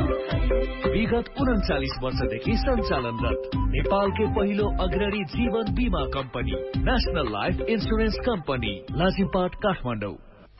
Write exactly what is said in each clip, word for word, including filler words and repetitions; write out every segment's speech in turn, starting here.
विगत उन्चालिस वर्षदेखि सञ्चालनरत नेपालकै पहिलो अग्रणी जीवन बीमा company national life insurance company Lazimpat Kathmandu.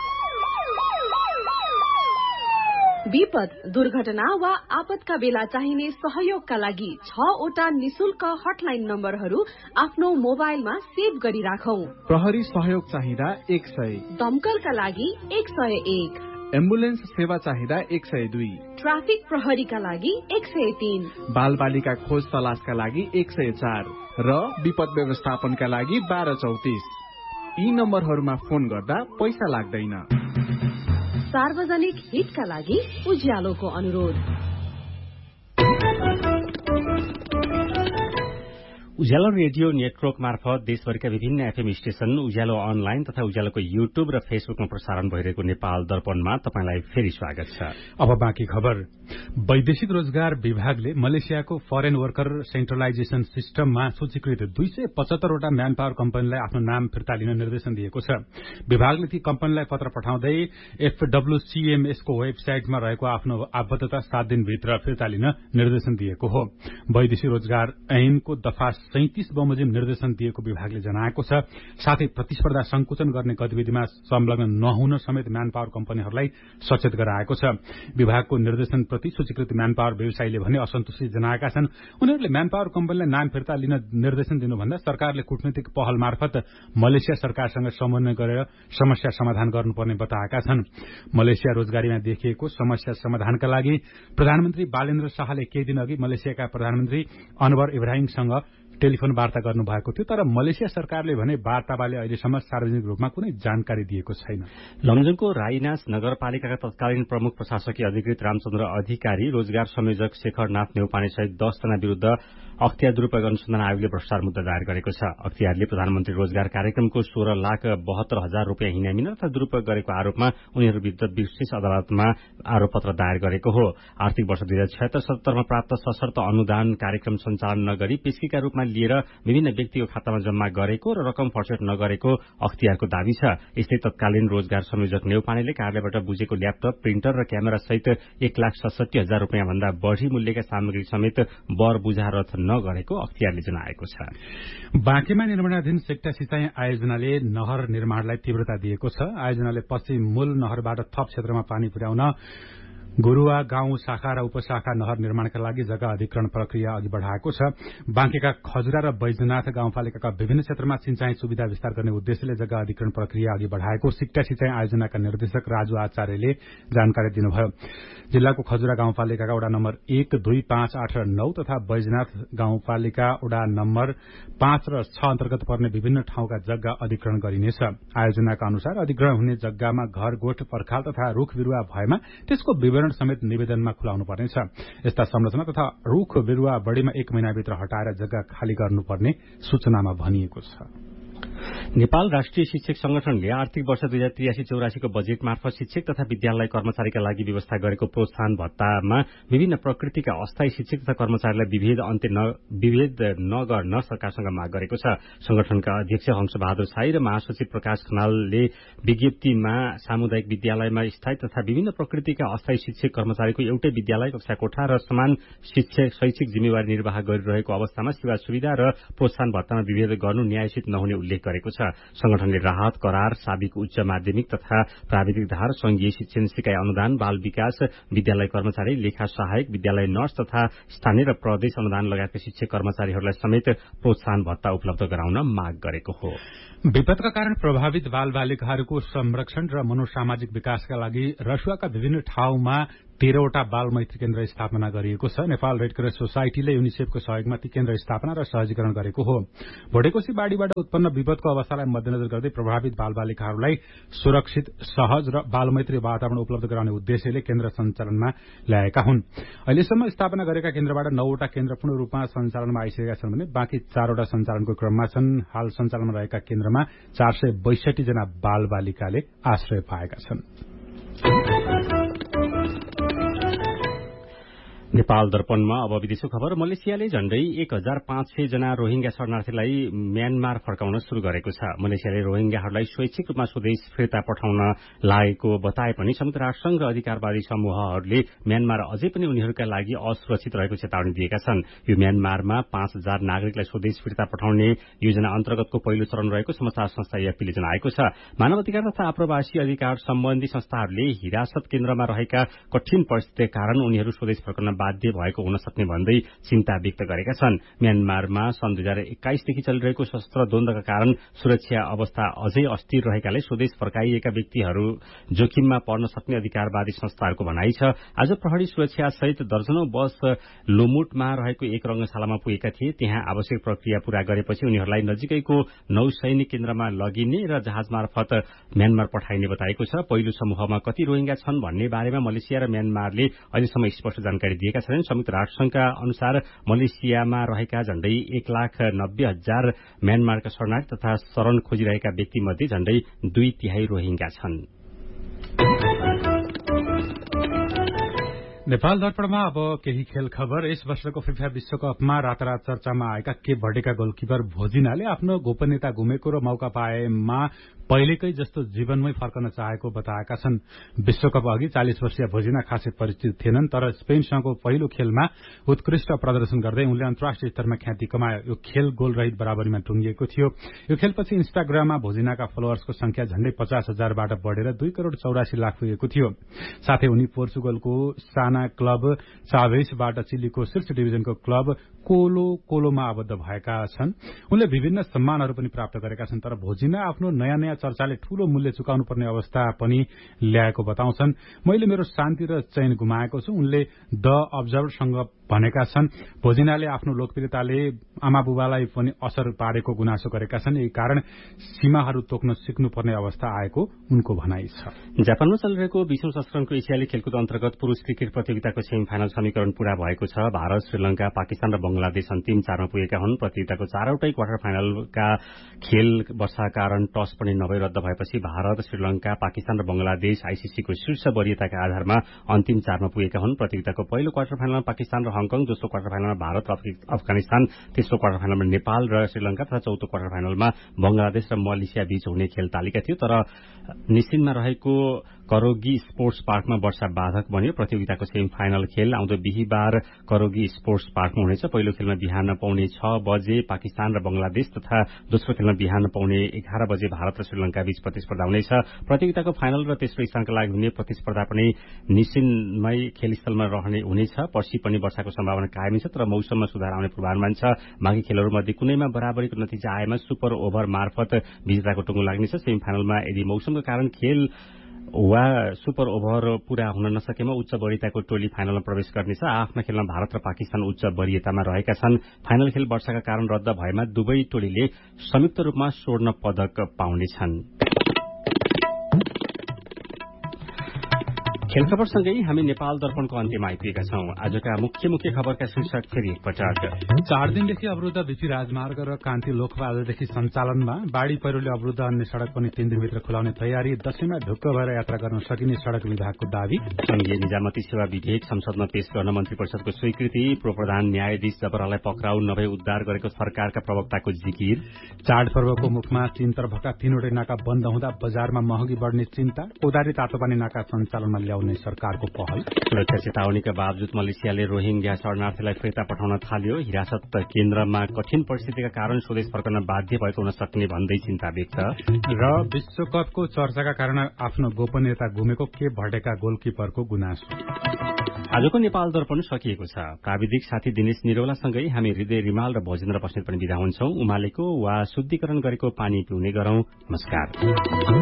विपद, दुर्घटना वा आपतका बेला चाहिने सहयोगका लागि छवटा निशुल्क हटलाइन नम्बरहरू आफ्नो मोबाइलमा सेभ गरी राखौं। प्रहरी सहयोग चाहिँदा एक सय, दमकलका लागि एक सय एक, एम्बुलेन्स सेवा चाहिँदा एक सय दुई, ट्राफिक प्रहरीका लागि एक सय तीन, बाल बालिका खोज तलासका लागि एक सय चार र विपद व्यवस्थापनका लागि बाह्र चौतिस। यी नम्बरहरूमा फोन गर्दा पैसा लाग्दैन। सार्वजनिक हितका लागि उज्यालोको अनुरोध। उज्यालो रेडियो नेटवर्क मार्फत देशभरिका विभिन्न एफएम स्टेशन, उज्यालो अनलाइन तथा उज्यालोको युट्युब र फेसबुकमा प्रसारण भइरहेको नेपाल दर्पणमा तपाईंलाई फेरि स्वागत छ। अब बाँकी खबर। वैदेशिक रोजगार विभागले मलेसियाको फरेन वर्कर सेन्ट्रलाइजेशन सिस्टममा सूचीकृत दुई सय पचहत्तरवटा म्यान पावर कम्पनीलाई आफ्नो नाम फिर्ता लिन निर्देशन दिएको छ। विभागले ती कम्पनीलाई पत्र पठाउँदै एफडब्ल्यूसीएमएसको वेबसाइटमा रहेको आफ्नो आबद्धता सात दिनभित्र फिर्ता लिन निर्देशन दिएको हो। वैदेशिक रोजगार ऐनको दफा सैंतिस बमोजिम निर्देशन दिएको विभागले जनाएको छ। साथै प्रतिस्पर्धा संकुचन गर्ने गतिविधिमा संलग्न नहुन समेत म्यान पावर कम्पनीहरूलाई सचेत गराएको छ। विभागको निर्देशनप्रति सूचीकृत म्यान पावर व्यवसायीले भने असन्तुष्टि जनाएका छन्। उनीहरूले म्यान पावर कम्पनीलाई नाम फिर्ता लिन निर्देशन दिनुभन्दा सरकारले कूटनीतिक पहल मार्फत मलेसिया सरकारसँग समन्वय गरेर समस्या समाधान गर्नुपर्ने बताएका छन्। मलेसिया रोजगारीमा देखिएको समस्या समाधानका लागि प्रधानमन्त्री बालेन्द्र शाहले केही दिन अघि मलेसियाका प्रधानमन्त्री अनवर इब्राहिमसँग टेलिफोन वार्ता गर्नुभएको थियो। तर मलेसिया सरकारले भने वार्तावाले अहिलेसम्म सार्वजनिक रूपमा कुनै जानकारी दिएको छैन। लमजुङको राईनास नगरपालिकाका तत्कालीन प्रमुख प्रशासकीय अधिकृत रामचन्द्र अधिकारी, रोजगार संयोजक शेखरनाथ नेउपाने सहित दसजना विरूद्ध अख्तियार दुरूपयोग अनुसन्धान आयोगले भ्रष्टाचार मुद्दा दायर गरेको छ। अख्तियारले प्रधानमन्त्री रोजगार कार्यक्रमको सोह्र लाख बहत्तर हजार रूपियाँ हिनामिन तथा दुरूपयोग गरेको आरोपमा उनीहरू विरूद्ध विशेष अदालतमा आरोप पत्र दायर गरेको हो। आर्थिक वर्ष दुई हजार छयत्तर सत्तरमा प्राप्त सशर्त अनुदान कार्यक्रम सञ्चालन नगरी पेस्कीका रूपमा लिएर विभिन्न व्यक्तिको खातामा जम्मा गरेको र रकम फर्सेट नगरेको अख्तियारको दावी छ। यस्तै तत्कालीन रोजगार संयोजक नेउपानेले कार्यालयबाट बुझेको ल्यापटप, प्रिन्टर र क्यामेरा सहित एक लाख सडसठी हजार रूपियाँ भन्दा बढ़ी मूल्यका सामग्री समेत बर बुझारथ नगरेको अख्तियारले जनाएको छ। बाँकेमा निर्माणाधीन सेक्टा सिंचाई आयोजनाले नहर निर्माणलाई तीव्रता दिएको छ। आयोजनाले पश्चिम मूल नहरबाट थप क्षेत्रमा पानी पुर्याउन गुरुवा गाउँ शाखा र उपशाखा नहर निर्माणका लागि जग्गा अधिग्रहण प्रक्रिया अघि बढ़ाएको छ। बाँकेका खजुरा र बैजनाथ गाउँपालिकाका विभिन्न क्षेत्रमा सिंचाई सुविधा विस्तार गर्ने उद्देश्यले जग्गा अधिग्रहण प्रक्रिया अघि बढ़ाएको सिक्टा सिंचाई आयोजनाका निर्देशक राजु आचार्यले जानकारी दिनुभयो। जिल्लाको खजुरा गाउँपालिकाका वडा नम्बर एक, दुई, पाँच, आठ र नौ तथा बैजनाथ गाउँपालिका वडा नम्बर पाँच र छ अन्तर्गत पर्ने विभिन्न ठाउँका जग्गा अधिग्रहण गरिनेछ। आयोजनाका अनुसार अधिग्रहण हुने जग्गामा घर, गोठ, पर्खाल तथा रूख बिरूवा भएमा त्यसको विवरण समेत निवेदनमा खुलाउनु पर्नेछ। यस्ता संरचना तथा रूख बिरूवा बढ़ीमा एक महिनाभित्र हटाएर जग्गा खाली गर्नुपर्ने सूचनामा भनिएको छ। नेपाल राष्ट्रिय शिक्षक संगठनले आर्थिक वर्ष दुई हजार त्रियासी चौरासीको बजेट मार्फत शिक्षक तथा विद्यालय कर्मचारीका लागि व्यवस्था गरेको प्रोत्साहन भत्तामा विभिन्न प्रकृतिका अस्थायी शिक्षक तथा कर्मचारीलाई विभेद अन्त्य विभेद नगर्न सरकारसँग माग गरेको छ। संगठनका अध्यक्ष हंसबहादुर साई र महासचिव प्रकाश खनालले विज्ञप्तिमा सामुदायिक विद्यालयमा स्थायी तथा विभिन्न प्रकृतिका अस्थायी शिक्षक कर्मचारीको एउटै विद्यालय, कक्षा कोठा र समान शिक्षक शैक्षिक जिम्मेवारी निर्वाह गरिरहेको अवस्थामा सेवा सुविधा र प्रोत्साहन भत्तामा विभेद गर्नु न्यायोचित नहुने उल्लेख गरेको छ। संगठनले राहत, करार, साबिक उच्च माध्यमिक तथा प्राविधिक धार, संघीय शिक्षण सिकाइ अनुदान, बाल विकास, विद्यालय कर्मचारी, लेखा सहायक, विद्यालय नर्स तथा स्थानीय र प्रदेश अनुदान लगायतका शिक्षक कर्मचारीहरूलाई समेत प्रोत्साहन भत्ता उपलब्ध गराउन माग गरेको हो। विपदका कारण प्रभावित बाल बालिकाहरूको संरक्षण र मनोसामाजिक विकासका लागि रसुवाका विभिन्न ठाउँमा तेह्रवटा बाल मैत्री केन्द्र स्थापना गरिएको छ। नेपाल रेडक्रस सोसाइटीले युनिसेफको सहयोगमा ती केन्द्र स्थापना र सहजीकरण गरेको हो। भोटेकोशी बाढ़ीबाट उत्पन्न विपदको अवस्थालाई मध्यनजर गर्दै प्रभावित बाल बालिकाहरूलाई सुरक्षित, सहज र बालमैत्री वातावरण उपलब्ध गराउने उद्देश्यले केन्द्र सञ्चालनमा ल्याएका हुन्। अहिलेसम्म स्थापना गरेका केन्द्रबाट नौवटा केन्द्र पूर्ण रूपमा सञ्चालनमा आइसकेका छन् भने बाँकी चारवटा सञ्चालनको क्रममा छन्। हाल सञ्चालनमा रहेका केन्द्रमा चार सय बैसठी जना बाल बालिकाले आश्रय पाएका छन्। नेपाल दर्पणमा अब विदेशको खबर। मलेसियाले झण्डै एक हजार पाँच सय जना रोहिंग्या शरणार्थीलाई म्यानमार फर्काउन शुरू गरेको छ। मलेसियाले रोहिंग्याहरूलाई स्वैच्छिक रूपमा स्वदेश फिर्ता पठाउन लागेको बताए पनि संयुक्त राष्ट्रसंघ र अधिकारवादी समूहहरूले म्यानमार अझै पनि उनीहरूका लागि असुरक्षित रहेको चेतावनी दिएका छन्। यो म्यानमारमा पाँच हजार नागरिकलाई स्वदेश फिर्ता पठाउने योजना अन्तर्गतको पहिलो चरण रहेको समाचार संस्था एएफपीले जनाएको छ। मानव अधिकार तथा आप्रवासी अधिकार सम्बन्धी संस्थाहरूले हिरासत केन्द्रमा रहेका कठिन परिस्थितिका कारण उनीहरू स्वदेश फर्कन बाध्य भएको हुन सक्ने भन्दै चिन्ता व्यक्त गरेका छन्। म्यानमारमा सन् दुई हजार एक्काइसदेखि चलिरहेको सशस्त्र द्वन्द्वका कारण सुरक्षा अवस्था अझै अस्थिर रहेकाले स्वदेश फर्काइएका व्यक्तिहरू जोखिममा पर्न सक्ने अधिकारवादी संस्थाहरूको भनाइ छ। आज प्रहरी सुरक्षा सहित दर्जनौं बस लोमुटमा रहेको एक रंगशालामा पुगेका थिए। त्यहाँ आवश्यक प्रक्रिया पूरा गरेपछि उनीहरूलाई नजिकैको नौसैनिक केन्द्रमा लगिने र जहाज मार्फत म्यानमार पठाइने बताएको छ। पहिलो समूहमा कति रोहिंग्या छन् भन्ने बारेमा मलेसिया र म्यानमारले अहिलेसम्म स्पष्ट जानकारी दिएका छैनन्। संयुक्त राष्ट्रसंघका अनुसार मलेसियामा रहेका झण्डै एक लाख नब्बे हजार म्यानमारका शरणार्थी तथा शरण खोजिरहेका व्यक्ति मध्ये झण्डै दुई तिहाई रोहिंग्या छन्। नेपाल दर्पणमा अब केही खेल खबर। यस वर्षको फिफा विश्वकपमा रातारात चर्चामा आएका केप भर्डेका गोलकिपर भोजिनाले आफ्नो गोपनीयता गुमेको र मौका पाएमा पहिलेकै जस्तो जीवनमै फर्कन चाहेको बताएका छन्। विश्वकप अघि चालिस वर्षीय भोजिना खासै परिचित थिएनन्, तर स्पेनसँगको पहिलो खेलमा उत्कृष्ट प्रदर्शन गर्दै उनले अन्तर्राष्ट्रिय स्तरमा ख्याति कमायो। यो खेल गोलरहित बराबरीमा टुंगिएको थियो। यो खेलपछि इन्स्टाग्राममा भोजिनाका फलोअर्सको संख्या झण्डै पचास हजारबाट बढेर दुई करोड़ चौरासी लाख पुगेको थियो। साथै उनी पोर्चुगलको साना क्लब चाभेसबाट चिलीको शीर्ष डिभिजनको क्लब कोलो कोलोमा आबद्ध भएका छन्। उनले विभिन्न सम्मानहरू पनि प्राप्त गरेका छन्, तर भोजिना आफ्नो नयाँ नयाँ चर्चाले ठूलो मूल्य चुकाउनु पर्ने अवस्था पनि ल्याएको बताउँछन्। मैले मेरो शान्ति र चैन गुमाएको छु, उनले द अब्जर्भरसँग भनेका छन्। भोजिनाले आफ्नो लोकप्रियताले आमा बुबालाई पनि असर पारेको गुनासो गरेका छन्। यही कारण सीमाहरू तोक्न सिक्नुपर्ने अवस्था आएको उनको भनाइ छ। जापानमा चलिरहेको बीसौं संस्करणको एसियाली खेलकुद अन्तर्गत पुरूष क्रिकेट प्रतियोगिताको सेमी फाइनल समीकरण पूरा भएको छ। भारत, श्रीलंका, पाकिस्तान र बंगलादेश अन्तिम चारमा पुगेका हुन्। प्रतियोगिताको चारवटै क्वार्टर फाइनलका खेल वर्षाका कारण टस पनि नभई रद्द भएपछि भारत, श्रीलंका, पाकिस्तान र बंगलादेश आईसीसीको शीर्ष वरियताका आधारमा अन्तिम चारमा पुगेका हुन्। प्रतियोगिताको पहिलो क्वार्टर फाइनलमा पाकिस्तान र हङकङ, दोस्रो क्वार्टर फाइनलमा भारत र अफगानिस्तान, तेस्रो क्वार्टर फाइनलमा नेपाल र श्रीलंका तथा चौथो क्वार्टर फाइनलमा बंगलादेश र मलेसिया बीच हुने खेल तालिका थियो। तर निसिनमा रहेको करोगी स्पोर्ट्स पार्कमा वर्षा बाधक बन्यो। प्रतियोगिताको सेमी फाइनल खेल आउँदो बिहिबार करोगी स्पोर्ट्स पार्कमा हुनेछ। पहिलो खेलमा बिहान पौने छ बजे पाकिस्तान र बंगलादेश तथा दोस्रो खेलमा बिहान पौने एघार बजे भारत र श्रीलंका बीच प्रतिस्पर्धा हुनेछ। प्रतियोगिताको फाइनल र तेस्रो स्थानका लागि हुने प्रतिस्पर्धा पनि निसिनमै खेलस्थलमा रहने हुनेछ। पर्सि पनि वर्षाको सम्भावना कायमै छ, तर मौसममा सुधार आउने पूर्वानुमान छ। बाँकी खेलहरूमध्ये कुनैमा बराबरीको नतिजा आएमा सुपर ओभर मार्फत विजेताको टुङ्गो लाग्नेछ। सेमी फाइनलमा यदि मौसमको कारण खेल वा सुपर ओभर पूरा हुन नसकेमा उच्च वरियताको टोली फाइनलमा प्रवेश गर्नेछ। आफ्ना खेलमा भारत र पाकिस्तान उच्च वरियतामा रहेका छन्। फाइनल खेल वर्षाका कारण रद्द भएमा दुवै टोलीले संयुक्त रूपमा स्वर्ण पदक पाउनेछन्। खेल खबरसँगै हामी नेपाल दर्पणको अन्त्यमा आइपुगेका छौं। आजका मुख्य मुख्य खबरका शीर्षक फेरि एकपटक। चार दिनदेखि अवरुद्ध बीपी राजमार्ग र कान्ति लोकपा आजदेखि सञ्चालनमा। बाढ़ी पहिरोले अवरुद्ध अन्य सड़क पनि तीन दिनभित्र खुलाउने तयारी। दशैंमा ढुक्क भएर यात्रा गर्न सकिने सड़क विभागको दावी। संघीय निजामती सेवा विधेयक संसदमा पेश गर्न मन्त्री परिषदको स्वीकृति। पूर्वप्रधान न्यायाधीश जबरालाई पक्राउ नभए उद्धार गरेको सरकारका प्रवक्ताको जिकिर। चाडपर्वको मुखमा तीन तर्फका तीनवटै नाका बन्द हुँदा बजारमा महँगी बढ्ने चिन्ता। कोदारी तातोपानी नाका सञ्चालनमा ल्याउने सरकारको पहल। सुरक्षा चेतावनीका बावजुद मलेसियाले रोहिंग्या शरणार्थीलाई फिर्ता पठाउन थाल्यो। हिरासत केन्द्रमा कठिन परिस्थितिका कारण स्वदेश फर्कन बाध्य भएको हुन सक्ने भन्दै चिन्ता व्यक्त। र विश्वकपको चर्चाका कारण आफ्नो गोपनीयता गुमेको केप भर्डेका गोलकिपरको गुनासो। आजको नेपाल दर्पण सकिएको छ। प्राविधिक साथी दिनेश निरौलासँगै हामी हृदय रिमाल र भोजेन्द्र बस्नेत पनि विदा हुन्छौं। उमालेको वा शुद्धिकरण गरेको पानी पिउने गरौं। नमस्कार।